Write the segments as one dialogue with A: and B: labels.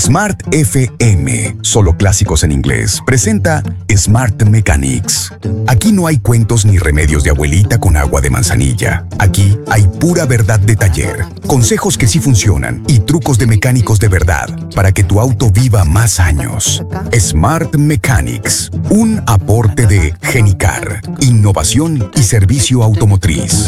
A: Smart FM, solo clásicos en inglés, presenta Smart Mechanics. Aquí no hay cuentos ni remedios de abuelita con agua de manzanilla. Aquí hay pura verdad de taller, consejos que sí funcionan y trucos de mecánicos de verdad para que tu auto viva más años. Smart Mechanics, un aporte de Genicar, innovación y servicio automotriz.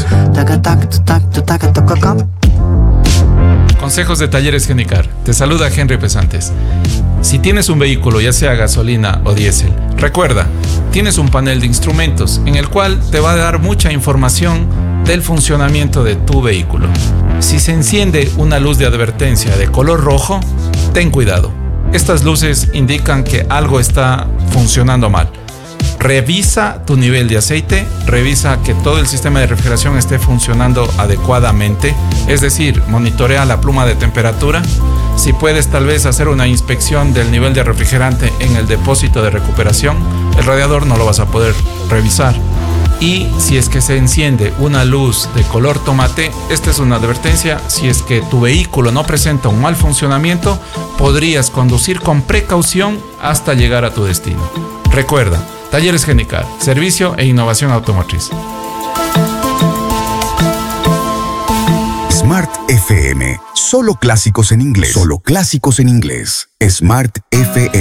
B: Consejos de Talleres Genicar. Te saluda Henry Pesantes. Si tienes un vehículo, ya sea gasolina o diésel, recuerda, tienes un panel de instrumentos en el cual te va a dar mucha información del funcionamiento de tu vehículo. Si se enciende una luz de advertencia de color rojo, ten cuidado. Estas luces indican que algo está funcionando mal. Revisa tu nivel de aceite, revisa que todo el sistema de refrigeración esté funcionando adecuadamente, es decir, monitorea la pluma de temperatura. Si puedes tal vez hacer una inspección del nivel de refrigerante en el depósito de recuperación, el radiador no lo vas a poder revisar. Y si es que se enciende una luz de color tomate, esta es una advertencia. Si es que tu vehículo no presenta un mal funcionamiento, podrías conducir con precaución hasta llegar a tu destino. Recuerda, Talleres Genicar, servicio e innovación automotriz.
A: Smart FM, solo clásicos en inglés. Solo clásicos en inglés. Smart FM.